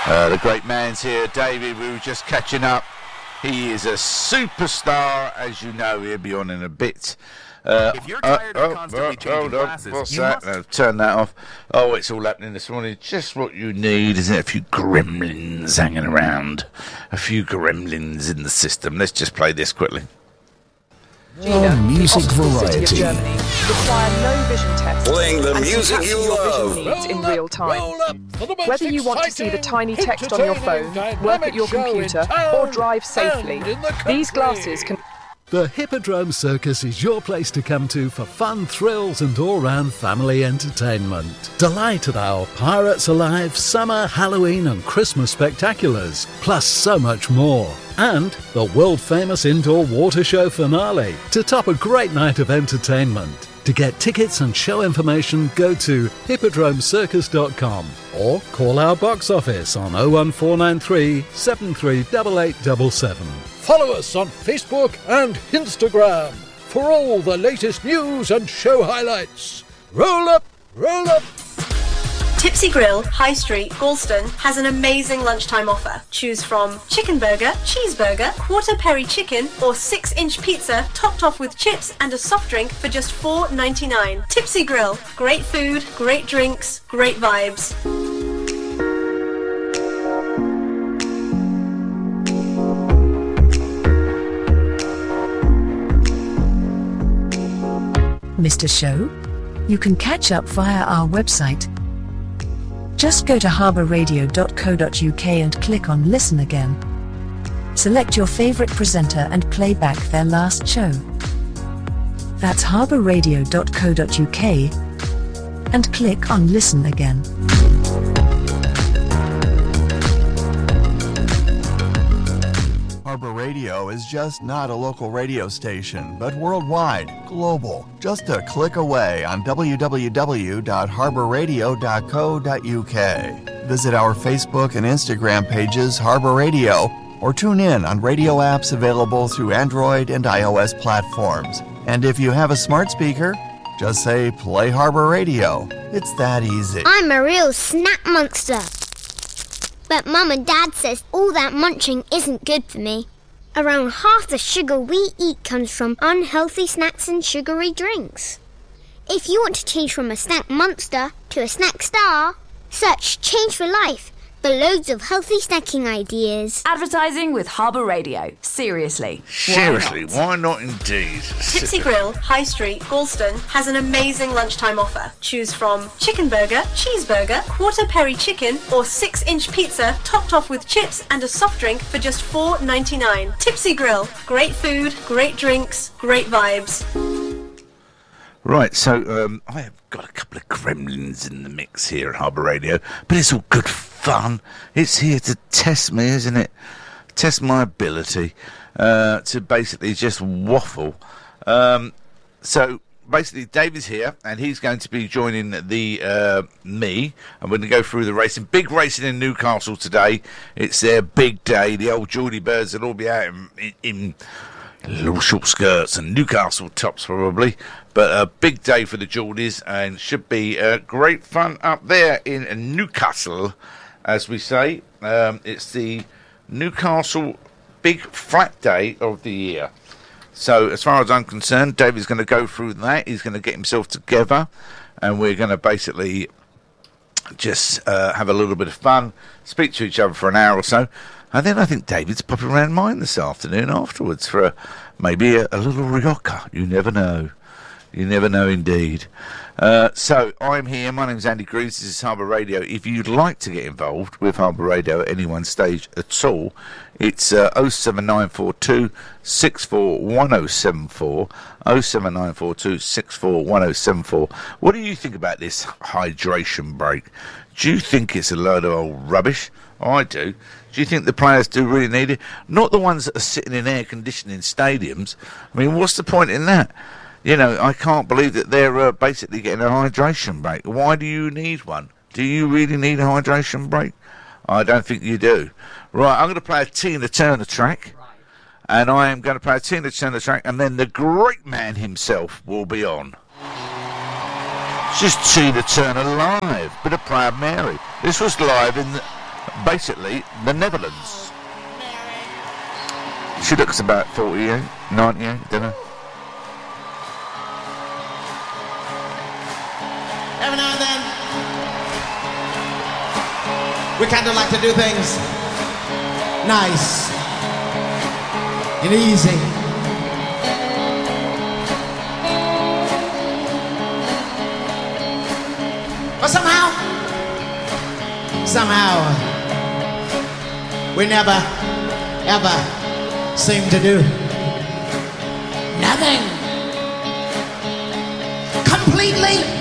The great man's here, David. We were just catching up. He is a superstar, as you know. He'll be on in a bit. If you're tired of constantly changing glasses, what's you that? must... No, turn that off. Oh, it's all happening this morning. Just what you need, isn't it? A few gremlins hanging around. A few gremlins in the system. Let's just play this quickly. Gina, music variety. City of Germany, require no vision tests. Playing the and music can you capture your love. vision needs in real time. Whether you want to see the tiny text on your phone, work at your computer, or drive safely, these glasses can... The Hippodrome Circus is your place to come to for fun, thrills and all-round family entertainment. Delight at our Pirates Alive, Summer, Halloween and Christmas spectaculars, plus so much more. And the world-famous indoor water show finale to top a great night of entertainment. To get tickets and show information, go to hippodromecircus.com or call our box office on 01493 738877. Follow us on Facebook and Instagram for all the latest news and show highlights. Roll up, roll up. Tipsy Grill, High Street, Galston has an amazing lunchtime offer. Choose from chicken burger, cheeseburger, quarter peri chicken or 6-inch pizza topped off with chips and a soft drink for just $4.99. Tipsy Grill, great food, great drinks, great vibes. Mr. Show? You can catch up via our website. Just go to harbourradio.co.uk and click on Listen Again. Select your favourite presenter and play back their last show. That's harbourradio.co.uk and click on Listen Again. Harbour Radio is just not a local radio station, but worldwide, global. Just a click away on www.harbourradio.co.uk. Visit our Facebook and Instagram pages, Harbour Radio, or tune in on radio apps available through Android and iOS platforms. And if you have a smart speaker, just say, play Harbour Radio. It's that easy. I'm a real snack monster. But Mum and Dad says all that munching isn't good for me. Around half the sugar we eat comes from unhealthy snacks and sugary drinks. If you want to change from a snack monster to a snack star, search Change for Life for loads of healthy snacking ideas. Advertising with Harbour Radio. Seriously. Why not indeed? Tipsy Grill, High Street, Galston has an amazing lunchtime offer. Choose from chicken burger, cheeseburger, quarter peri chicken or 6-inch pizza topped off with chips and a soft drink for just $4.99. Tipsy Grill, great food, great drinks, great vibes. Right, so I have got a couple of gremlins in the mix here at Harbour Radio, but it's all good fun. It's here to test me, isn't it? Test my ability to basically just waffle. So basically, David's here, and he's going to be joining the me, and we're going to go through the racing. Big racing in Newcastle today. It's their big day. The old Geordie birds will all be out in little short skirts and Newcastle tops probably, but a big day for the Geordies, and should be great fun up there in Newcastle, as we say. It's the Newcastle big flat day of the year. So as far as I'm concerned, David's going to go through that. He's going to get himself together, and we're going to basically just have a little bit of fun, speak to each other for an hour or so. And then I think David's popping around mine this afternoon afterwards for maybe a little rioja. You never know. You never know indeed. So I'm here. My name's Andy Greaves. This is Harbour Radio. If you'd like to get involved with Harbour Radio at any one stage at all, it's 07942 641074. 07942 641074. What do you think about this hydration break? Do you think it's a load of old rubbish? I do. Do you think the players do really need it? Not the ones that are sitting in air conditioning stadiums. I mean, what's the point in that? You know, I can't believe that they're basically getting a hydration break. Why do you need one? Do you really need a hydration break? I don't think you do. Right, I'm going to play a Tina Turner track. And I am going to play a Tina Turner track, and then the great man himself will be on. It's just Tina Turner live. Bit of Proud Mary. This was live in basically the Netherlands. She looks about 48, 98, don't know. Every now and then, we kind of like to do things nice and easy. But somehow, we never, ever seem to do nothing completely